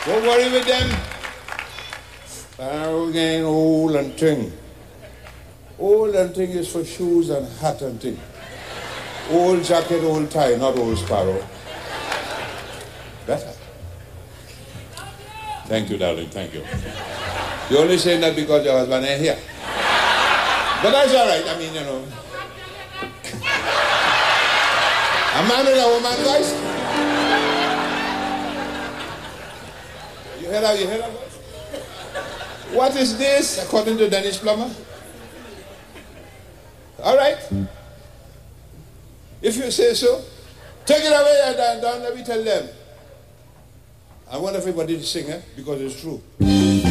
Don't worry with them. I'm getting old and thing. Old and thing is for shoes and hat and thing. Old jacket, old tie, not old sparrow. Better. Thank you, darling, thank you. You're only saying that because your husband ain't here. But that's all right, I mean, you know. A man and a woman, guys. You heard that, guys? What is this, according to Dennis Plummer? All right. If you say so, take it away, Dan. Let me tell them. I want everybody to sing it because it's true.